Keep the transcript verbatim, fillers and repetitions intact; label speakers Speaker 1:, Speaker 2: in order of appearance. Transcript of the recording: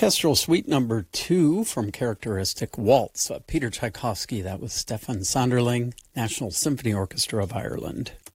Speaker 1: Orchestral Suite Number Two from Characteristic Waltz. Uh, Peter Tchaikovsky, that was Stefan Sanderling, National Symphony Orchestra of Ireland.